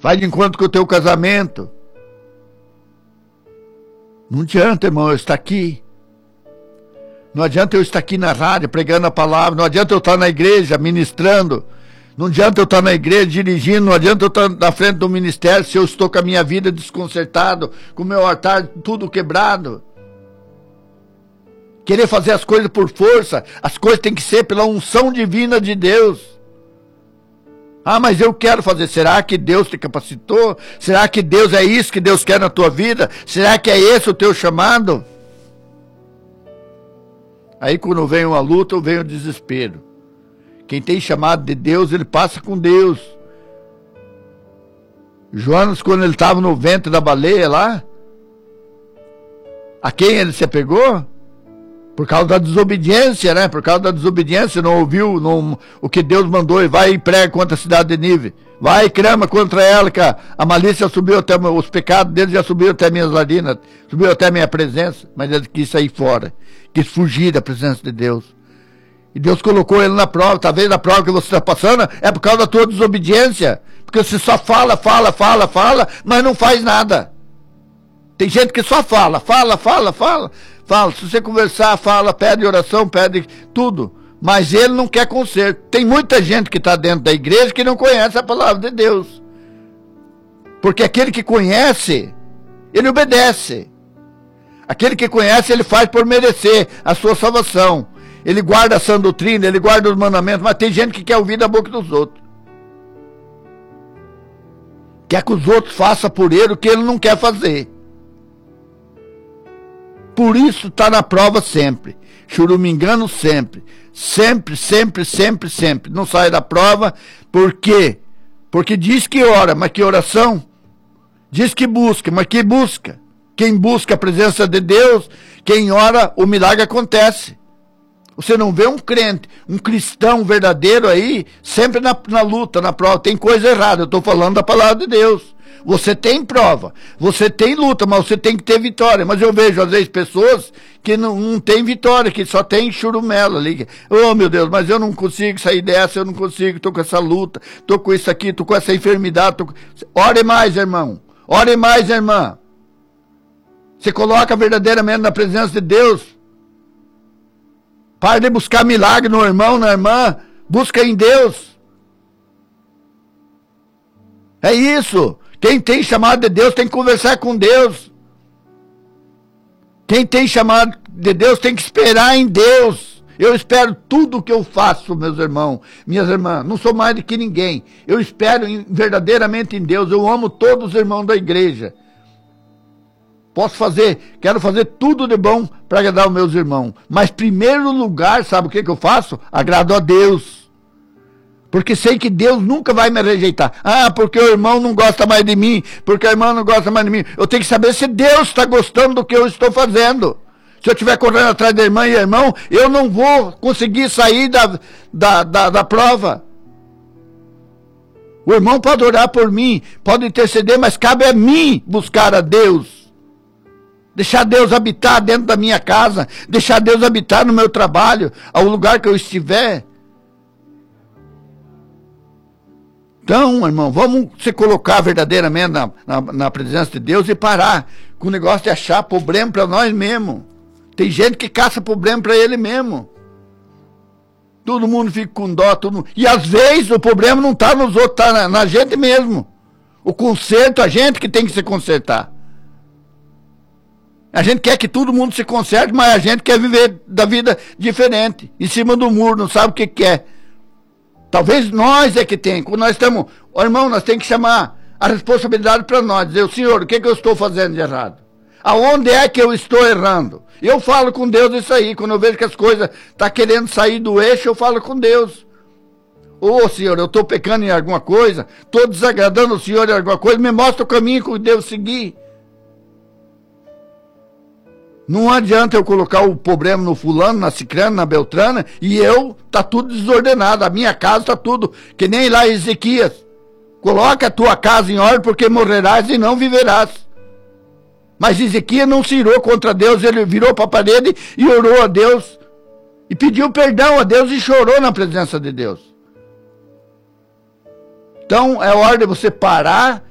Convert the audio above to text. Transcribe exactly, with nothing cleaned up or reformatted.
Vai de encontro com o teu casamento. Não adianta, irmão, eu estar aqui. Não adianta eu estar aqui na rádio pregando a palavra. Não adianta eu estar na igreja ministrando. Não adianta eu estar na igreja dirigindo. Não adianta eu estar na frente do ministério se eu estou com a minha vida desconcertado, com o meu altar tudo quebrado. Querer fazer as coisas por força. As coisas têm que ser pela unção divina de Deus. Ah, mas eu quero fazer. Será que Deus te capacitou? Será que Deus é isso que Deus quer na tua vida? Será que é esse o teu chamado? Aí quando vem uma luta, vem o desespero. Quem tem chamado de Deus, ele passa com Deus. Jonas, quando ele estava no ventre da baleia lá, a quem ele se apegou? Por causa da desobediência, né? Por causa da desobediência, não ouviu não, o que Deus mandou e vai e prega contra a cidade de Nínive. Vai e clama contra ela, que a, a malícia subiu até, os pecados dele já subiram até minhas narinas, subiu até minha presença, mas ele quis sair fora, quis fugir da presença de Deus. E Deus colocou ele na prova. Talvez a prova que você está passando é por causa da tua desobediência, porque você só fala, fala, fala, fala, mas não faz nada. Tem gente que só fala, fala, fala, fala, fala. Se você conversar, fala, pede oração, pede tudo. Mas ele não quer conserto. Tem muita gente que está dentro da igreja que não conhece a palavra de Deus. Porque aquele que conhece, ele obedece. Aquele que conhece, ele faz por merecer a sua salvação. Ele guarda a sã doutrina, ele guarda os mandamentos, mas tem gente que quer ouvir da boca dos outros. Quer que os outros façam por ele o que ele não quer fazer. Por isso está na prova sempre. Churumingando sempre. Sempre, sempre, sempre, sempre. Não sai da prova. Por quê? Porque diz que ora, mas que oração? Diz que busca, mas que busca? Quem busca a presença de Deus, quem ora, o milagre acontece. Você não vê um crente, um cristão verdadeiro aí, sempre na, na luta, na prova. Tem coisa errada, eu estou falando da palavra de Deus. Você tem prova, você tem luta, mas você tem que ter vitória. Mas eu vejo, às vezes, pessoas que não, não tem vitória, que só tem churumelo ali. Oh, meu Deus, mas eu não consigo sair dessa, eu não consigo, estou com essa luta, estou com isso aqui, estou com essa enfermidade. Tô... Ore mais, irmão. Ore mais, irmã. Você coloca verdadeiramente na presença de Deus. Para de buscar milagre no irmão, na irmã. Busca em Deus. É isso. Quem tem chamado de Deus tem que conversar com Deus. Quem tem chamado de Deus tem que esperar em Deus. Eu espero tudo o que eu faço, meus irmãos, minhas irmãs. Não sou mais do que ninguém. Eu espero em, verdadeiramente em Deus. Eu amo todos os irmãos da igreja. Posso fazer, quero fazer tudo de bom para agradar os meus irmãos. Mas primeiro lugar, sabe o que, que eu faço? Agrado a Deus. Porque sei que Deus nunca vai me rejeitar. Ah, porque o irmão não gosta mais de mim, porque o irmão não gosta mais de mim. Eu tenho que saber se Deus está gostando do que eu estou fazendo. Se eu estiver correndo atrás da irmã e irmão, eu não vou conseguir sair da, da, da, da prova. O irmão pode orar por mim, pode interceder, mas cabe a mim buscar a Deus. Deixar Deus habitar dentro da minha casa, deixar Deus habitar no meu trabalho, ao lugar que eu estiver. Então, irmão, vamos se colocar verdadeiramente na, na, na presença de Deus e parar com o negócio de achar problema para nós mesmos. Tem gente que caça problema para ele mesmo. Todo mundo fica com dó, todo mundo... E às vezes o problema não está nos outros, está na, na gente mesmo. O conserto, a gente que tem que se consertar. A gente quer que todo mundo se conserte, mas a gente quer viver da vida diferente, em cima do muro, não sabe o que quer. Talvez nós é que tem. Quando nós estamos, oh, irmão, nós temos que chamar a responsabilidade para nós, dizer, Senhor, o que, que eu estou fazendo de errado? Aonde é que eu estou errando? Eu falo com Deus isso aí, quando eu vejo que as coisas estão querendo sair do eixo, eu falo com Deus. Ô, oh, Senhor, eu estou pecando em alguma coisa, estou desagradando o Senhor em alguma coisa, me mostra o caminho que eu devo seguir. Não adianta eu colocar o problema no fulano, na cicrana, na beltrana, e eu, tá tudo desordenado, a minha casa tá tudo, que nem lá Ezequias. Coloca a tua casa em ordem, porque morrerás e não viverás. Mas Ezequias não se irou contra Deus, ele virou para a parede e orou a Deus, e pediu perdão a Deus e chorou na presença de Deus. Então é hora de você parar